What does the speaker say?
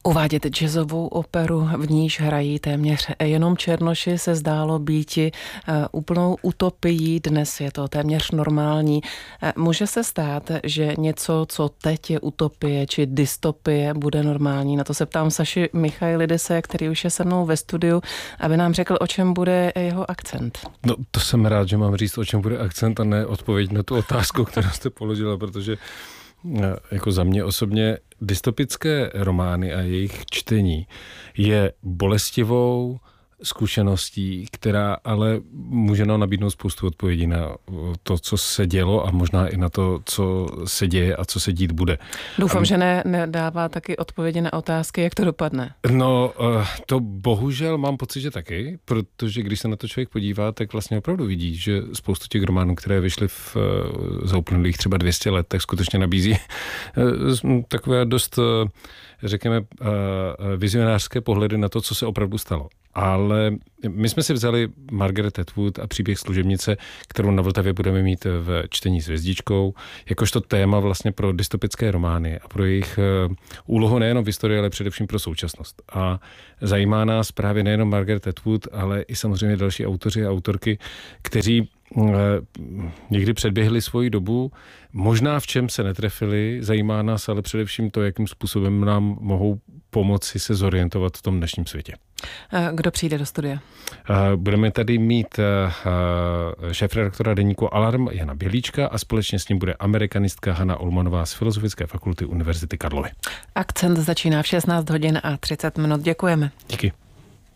Uvádět jazzovou operu, v níž hrají téměř jenom černoši, se zdálo býti úplnou utopií. Dnes je to téměř normální. Může se stát, že něco, co teď je utopie či dystopie, bude normální? Na to se ptám Saši Michailidise, který už je se mnou ve studiu, aby nám řekl, o čem bude jeho akcent. No, to jsem rád, že mám říct, o čem bude akcent a ne odpověď na tu otázku, kterou jste položila, protože jako za mě osobně dystopické romány a jejich čtení je bolestivou zkušeností, která ale může nám nabídnout spoustu odpovědí na to, co se dělo a možná i na to, co se děje a co se dít bude. Doufám, že nedává taky odpovědi na otázky, jak to dopadne. No, to bohužel mám pocit, že taky, protože když se na to člověk podívá, tak vlastně opravdu vidí, že spoustu těch románů, které vyšly za uplynulých třeba 200 let, tak skutečně nabízí takové dost, řekněme, vizionářské pohledy na to, co se opravdu stalo. Ale my jsme si vzali Margaret Atwood a příběh služebnice, kterou na Vltavě budeme mít v čtení s hvězdičkou, jakožto téma vlastně pro dystopické romány a pro jejich úlohu nejenom v historii, ale především pro současnost. A zajímá nás právě nejenom Margaret Atwood, ale i samozřejmě další autoři a autorky, kteří někdy předběhli svoji dobu, možná v čem se netrefili, zajímá nás ale především to, jakým způsobem nám mohou pomoci se zorientovat v tom dnešním světě. Kdo přijde do studia? Budeme tady mít šéfredaktora deníku Alarm Jana Bělíčka a společně s ním bude amerikanistka Hana Ulmanová z Filozofické fakulty Univerzity Karlovy. Akcent začíná v 16 hodin a 30 minut. Děkujeme. Díky.